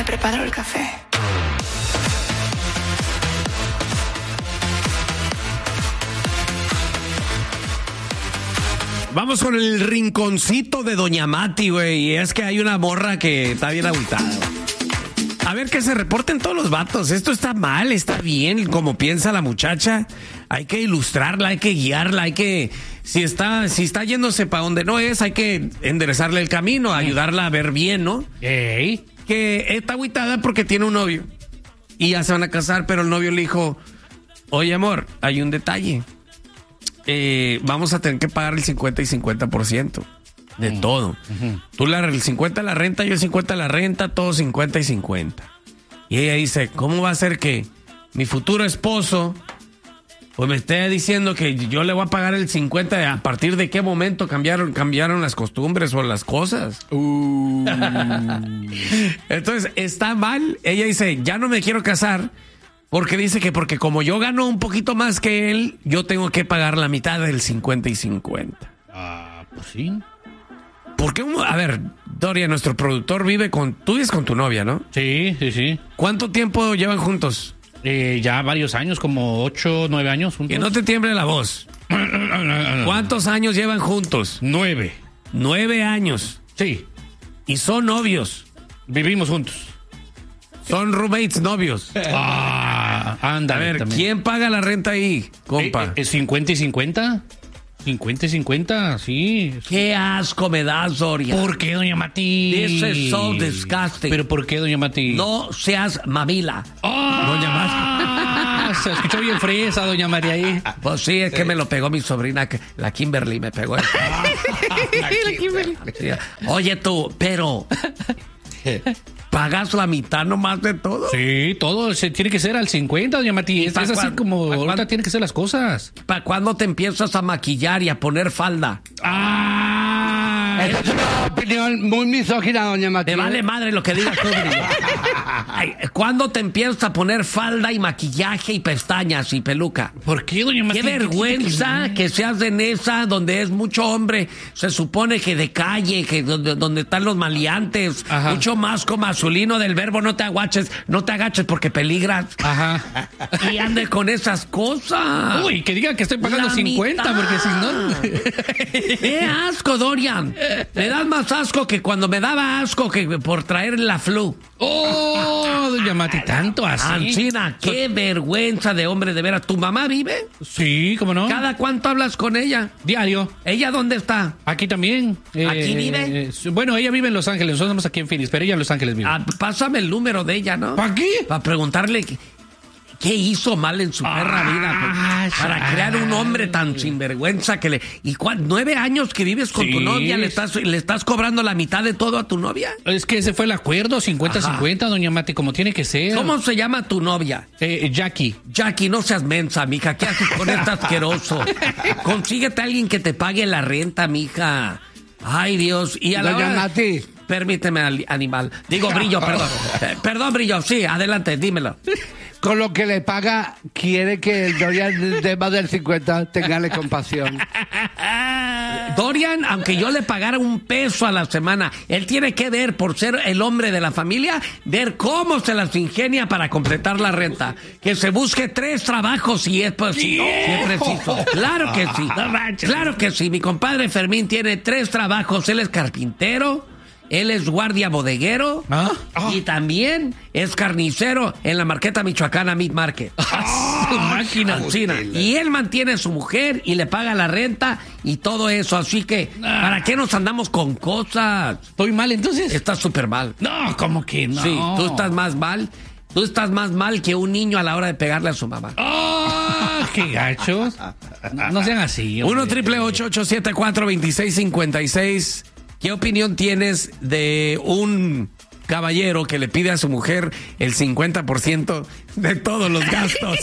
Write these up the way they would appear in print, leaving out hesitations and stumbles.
te preparo el café. Vamos con el rinconcito de Doña Mati, güey. Y es que hay una morra que está bien agüitada. A ver, que se reporten todos los vatos. Esto está mal, está bien, como piensa la muchacha. Hay que ilustrarla, hay que guiarla, hay que... Si está yéndose para donde no es, hay que enderezarle el camino, ayudarla a ver bien, ¿no? Ey. Que está agüitada porque tiene un novio. Y ya se van a casar, pero el novio le dijo, oye, amor, hay un detalle. Vamos a tener que pagar el 50 y 50% de todo. Tú el 50 la renta, yo el 50 la renta, todo 50 y 50. Y ella dice, ¿cómo va a ser que mi futuro esposo pues me esté diciendo que yo le voy a pagar el 50? ¿A partir de qué momento cambiaron las costumbres o las cosas? Entonces, está mal. Ella dice, ya no me quiero casar. Porque dice que porque como yo gano un poquito más que él, yo tengo que pagar la mitad del 50 y 50. Pues sí. ¿Por qué? A ver, Doria, nuestro productor tú vives con tu novia, ¿no? Sí. ¿Cuánto tiempo llevan juntos? Ya varios años, como 8, 9 años juntos. Que no te tiemble la voz. ¿Cuántos años llevan juntos? 9. 9 años. Sí. Y son novios. Vivimos juntos. Son roommates, novios. Anda. A ver, también. ¿quién paga la renta ahí, compa? 50 y 50. 50 y 50, sí. Qué asco me das, Doria. ¿Por qué, doña Mati? This is so disgusting. ¿Pero por qué, doña Mati? No seas mamila. Doña Mati. Se escuchó bien fresa, doña María ahí. Pues sí, es que me lo pegó mi sobrina, la Kimberly me pegó. La Kimberly. Sí. Oye tú, pero... ¿pagas la mitad nomás de todo? Sí, todo se tiene que ser al 50, doña Mati. Es así como ahorita tienen que ser las cosas. ¿Para cuándo te empiezas a maquillar y a poner falda? Es una opinión muy misógina, doña Mati. Te vale madre lo que digas tú, Brillo. ¿Cuándo te empiezas a poner falda y maquillaje y pestañas y peluca? ¿Por qué, doña Mati? Qué vergüenza que seas en esa donde es mucho hombre. Se supone que de calle, que donde están los maleantes. Ajá. Mucho masco masculino del verbo no te agaches porque peligras. Ajá. Y ande con esas cosas. Uy, que diga que estoy pagando La 50 mitad. porque si no... ¡Qué asco, Dorian! Me das más asco que cuando me daba asco que por traer la flu. ¡Oh, doña Mati! ¿Tanto así? Ancina, qué vergüenza de hombre, de veras. ¿Tu mamá vive? Sí, ¿cómo no? ¿Cada cuánto hablas con ella? Diario. ¿Ella dónde está? Aquí también. ¿Aquí vive? Bueno, ella vive en Los Ángeles. Nosotros estamos aquí en Phoenix, pero ella en Los Ángeles vive. Pásame el número de ella, ¿no? ¿Para qué? Para preguntarle qué hizo mal en su perra vida. Para crear un hombre tan sinvergüenza que le... ¿Y 9 años que vives con tu novia? ¿Le estás cobrando la mitad de todo a tu novia? Es que ese fue el acuerdo, 50-50, doña Mati, como tiene que ser. ¿Cómo se llama tu novia? Jackie. Jackie, no seas mensa, mija. ¿Qué haces con este asqueroso? Consíguete a alguien que te pague la renta, mija. Ay, Dios. Y a la doña hora... Mati. Permíteme, animal. Digo, Brillo, perdón. Perdón, Brillo, sí, adelante, dímelo. Con lo que le paga, quiere que el Dorian de más del 50 tenga compasión. Dorian, aunque yo le pagara $1 a la semana, él tiene que ver, por ser el hombre de la familia, ver cómo se las ingenia para completar la renta. Que se busque 3 trabajos si es preciso. Claro que sí. Claro que sí. Mi compadre Fermín tiene 3 trabajos. Él es carpintero. Él es guardia bodeguero y también es carnicero en la Marqueta Michoacana Meat Market. Máquina. Y él mantiene a su mujer y le paga la renta y todo eso. Así que, ¿para qué nos andamos con cosas? ¿Estoy mal entonces? Estás súper mal. No, ¿cómo que no? Sí, tú estás más mal. Tú estás más mal que un niño a la hora de pegarle a su mamá. ¡Oh! ¡Qué gachos! No sean así. 1-888-874-2656. ¿Qué opinión tienes de un caballero que le pide a su mujer el 50% de todos los gastos?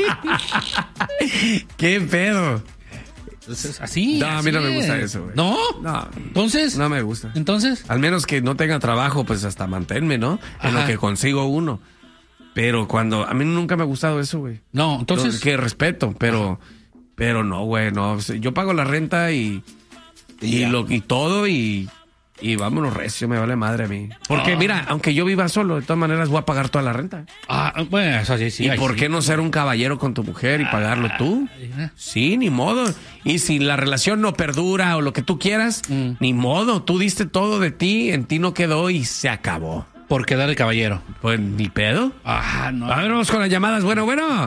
¿Qué pedo? Entonces, así. No, a mí no me gusta eso, güey. ¿No? No. ¿Entonces? No me gusta. ¿Entonces? Al menos que no tenga trabajo, pues hasta manténme, ¿no? En lo que consigo uno. Pero a mí nunca me ha gustado eso, güey. No, entonces. Que respeto, pero no, güey, no. Yo pago la renta y todo y Y vámonos recio, me vale madre a mí. Porque mira, aunque yo viva solo, de todas maneras voy a pagar toda la renta. Bueno, eso sí. ¿Y por qué no ser un caballero con tu mujer y pagarlo tú? Sí, ni modo. Y si la relación no perdura o lo que tú quieras, ni modo. Tú diste todo de ti, en ti no quedó y se acabó. Por quedar el caballero. Pues ni pedo. No. A ver, vamos con las llamadas. Bueno.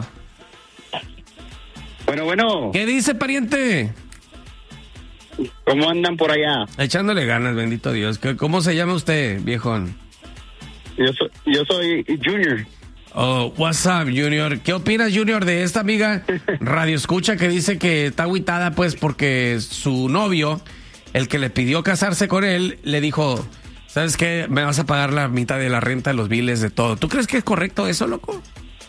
Bueno. ¿Qué dice, pariente? ¿Cómo andan por allá? Echándole ganas, bendito Dios. ¿Cómo se llama usted, viejón? Yo soy Junior. Oh, what's up, Junior? ¿Qué opinas, Junior, de esta amiga Radio Escucha que dice que está agüitada, pues, porque su novio, el que le pidió casarse con él, le dijo, ¿sabes qué? Me vas a pagar la mitad de la renta, los biles, de todo. ¿Tú crees que es correcto eso, loco?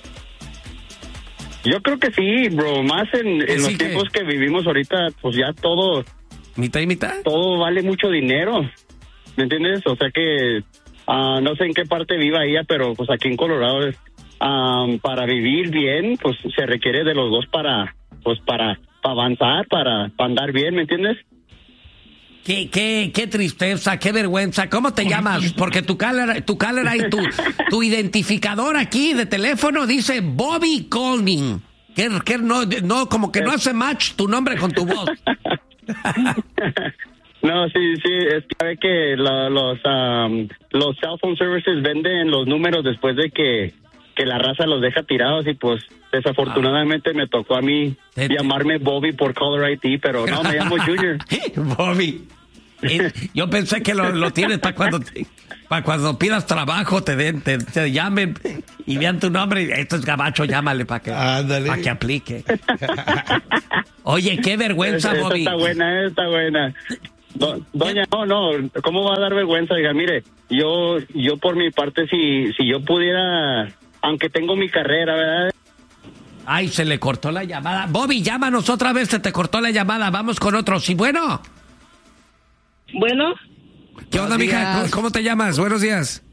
Yo creo que sí, bro. Más en los tiempos que vivimos ahorita, pues ya todo... ¿Mitad y mitad? Todo vale mucho dinero, ¿me entiendes? O sea que no sé en qué parte viva ella, pero pues aquí en Colorado para vivir bien, pues se requiere de los dos para avanzar, para andar bien, ¿me entiendes? Qué tristeza, qué vergüenza. ¿Cómo te llamas? Porque tu caller y tu identificador aquí de teléfono dice Bobby Colning. Que no, como que no hace match tu nombre con tu voz. No, sí, es que sabe que los cell phone services venden los números después de que la raza los deja tirados y pues desafortunadamente me tocó a mí llamarme Bobby por Caller ID, pero no, me llamo Junior. Bobby. Yo pensé que lo tienes para cuando pidas trabajo, te llamen y vean tu nombre. Esto es gabacho, llámale para que aplique. Oye, qué vergüenza, Bobby. Está buena. Doña, no, ¿cómo va a dar vergüenza? Diga, mire, yo por mi parte, si yo pudiera, aunque tengo mi carrera, ¿verdad? Ay, se le cortó la llamada. Bobby, llámanos otra vez, se te cortó la llamada. Vamos con otro. Sí, bueno. Bueno. ¿Qué onda, mija? ¿Cómo te llamas? Buenos días.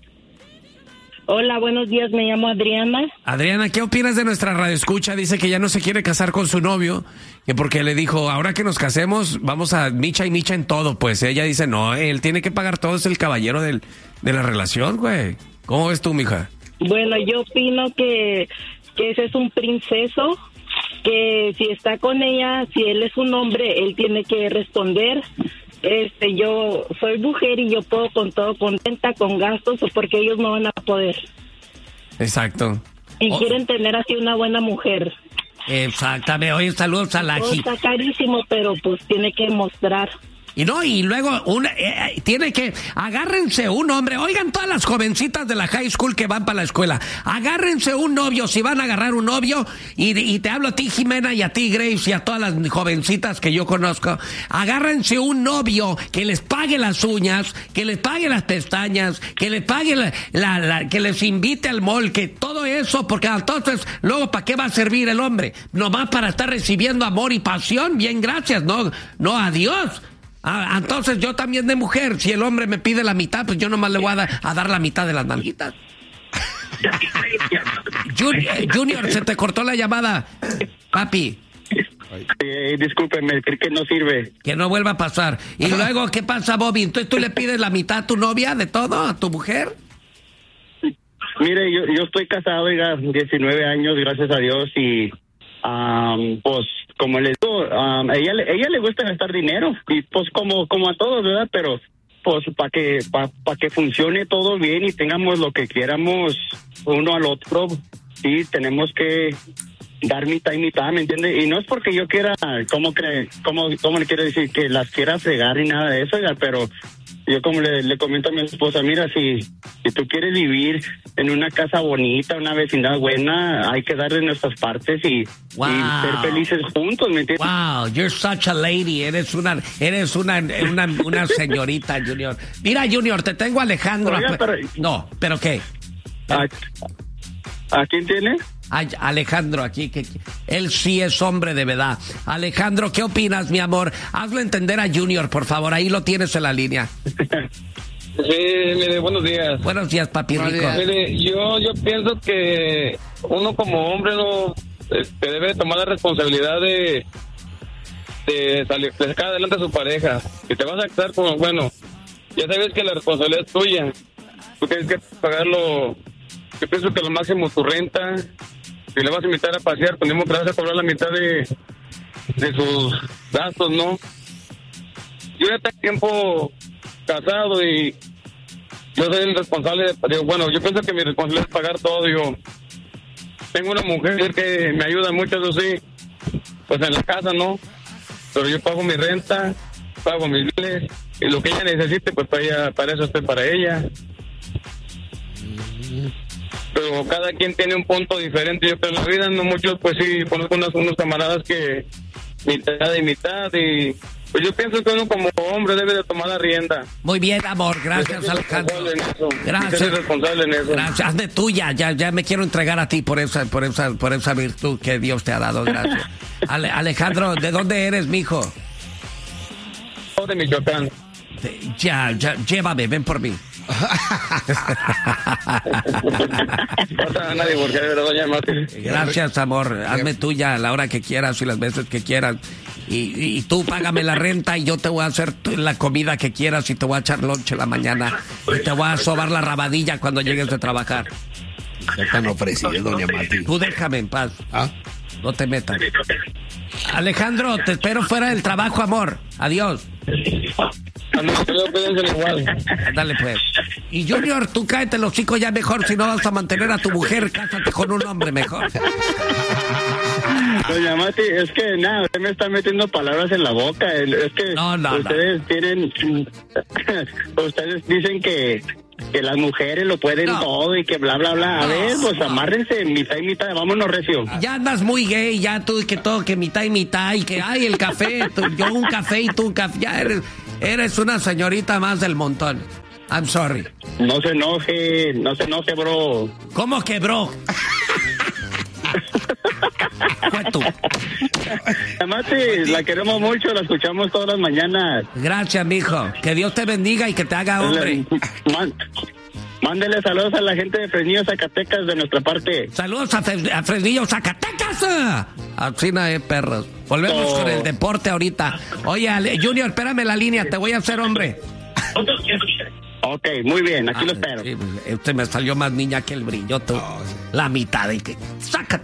Hola, buenos días, me llamo Adriana. Adriana, ¿qué opinas de nuestra radioescucha? Dice que ya no se quiere casar con su novio, que porque le dijo, ahora que nos casemos, vamos a micha y micha en todo. Pues ella dice, no, él tiene que pagar todo, es el caballero de la relación, güey. ¿Cómo ves tú, mija? Bueno, yo opino que ese es un princeso, que si está con ella, si él es un hombre, él tiene que responder. Yo soy mujer y yo puedo con todo, contenta, con gastos, porque ellos no van a poder. Exacto. Y quieren tener así una buena mujer. Exactamente. Oye, saludos a la... Está carísimo, pero pues tiene que mostrar. Y luego tiene que, agárrense un hombre, oigan todas las jovencitas de la high school que van para la escuela, agárrense un novio, si van a agarrar un novio, y te hablo a ti, Jimena, y a ti, Grace, y a todas las jovencitas que yo conozco, agárrense un novio que les pague las uñas, que les pague las pestañas, que les pague que les invite al mall, que todo eso, porque entonces, luego, ¿para qué va a servir el hombre? Nomás para estar recibiendo amor y pasión, bien, gracias, no, adiós. Entonces yo también de mujer, si el hombre me pide la mitad, pues yo nomás le voy a dar la mitad de las nalguitas. Junior, se te cortó la llamada, papi. Discúlpeme, creo que no sirve. Que no vuelva a pasar. Y luego, ¿qué pasa, Bobby? Entonces tú le pides la mitad a tu novia de todo, a tu mujer. Mire, yo estoy casado, oiga, 19 años, gracias a Dios, y pues como les digo, ella le gusta gastar dinero, y pues como a todos, ¿verdad? Pero pues para que funcione todo bien y tengamos lo que quieramos uno al otro, sí, tenemos que dar mitad y mitad, ¿me entiende? Y no es porque yo quiera, ¿cómo le quiero decir? Que las quiera fregar ni nada de eso, oiga, pero yo como le comento a mi esposa, mira, si tú quieres vivir en una casa bonita, una vecindad buena, hay que darle nuestras partes y ser felices juntos, ¿me entiendes? Wow, you're such a lady, eres una señorita, Junior. Mira, Junior, te tengo a Alejandro. Oiga, ¿pero qué? ¿A quién tiene? Alejandro aquí, que él sí es hombre de verdad. Alejandro, ¿qué opinas, mi amor? Hazlo entender a Junior, por favor, ahí lo tienes en la línea. Sí, mire, buenos días. Buenos días, papi rico. Mire, yo pienso que uno como hombre no debe tomar la responsabilidad de sacar adelante a su pareja. Si te vas a casar con, bueno, ya sabes que la responsabilidad es tuya. Tú tienes que pagarlo. Yo pienso que lo máximo tu renta. Si le vas a invitar a pasear, pues mismo que le vas a cobrar la mitad de sus gastos, ¿no? Yo ya tengo tiempo casado y yo soy el responsable bueno, yo pienso que mi responsabilidad es pagar todo. Digo, tengo una mujer que me ayuda mucho, eso sí, pues en la casa, ¿no? Pero yo pago mi renta, pago mis biles y lo que ella necesite, pues para eso estoy para ella. Pero cada quien tiene un punto diferente. Yo creo en la vida, no muchos, pues sí, conozco unos camaradas que mitad y mitad, y pues yo pienso que uno como hombre debe de tomar la rienda. Muy bien, amor, gracias, Alejandro. Gracias. Ser responsable en eso. Gracias, hazme tuya, ya me quiero entregar a ti por esa virtud que Dios te ha dado, gracias. Alejandro, ¿de dónde eres, mijo? De Michoacán. Ya, llévame, ven por mí. Gracias, amor. Hazme tuya a la hora que quieras y las veces que quieras. Y tú págame la renta y yo te voy a hacer la comida que quieras y te voy a echar lonche en la mañana. Y te voy a sobar la rabadilla cuando llegues de trabajar. Ya están ofrecidos, doña Mati. Tú déjame en paz. No te metas. Alejandro, te espero fuera del trabajo, amor. Adiós. Dale pues. Y Junior, tú cáete los chicos ya mejor. Si no vas a mantener a tu mujer, cásate con un hombre mejor. Doña Mati, es que nada, usted me está metiendo palabras en la boca. Es que ustedes tienen, ustedes dicen que las mujeres lo pueden todo y que bla, bla, bla. A ver, pues amárrense, mitad y mitad, vámonos recio. Ya andas muy gay, ya tú que todo, que mitad y mitad, y que, ay, el café, yo un café y tú un café. Ya eres una señorita más del montón. I'm sorry. No se enoje, bro. ¿Cómo que, bro? Fue tú. Mati, la queremos mucho, la escuchamos todas las mañanas. Gracias, mijo. Que Dios te bendiga y que te haga hombre. Mándele saludos a la gente de Fresnillo, Zacatecas, de nuestra parte. Saludos a Fresnillo, Zacatecas. Así no hay perros. Volvemos con el deporte ahorita. Oye, Junior, espérame la línea, te voy a hacer hombre. Ok, muy bien, aquí lo espero. Sí, me salió más niña que el brillo, tú. La mitad de que... ¡Sácate!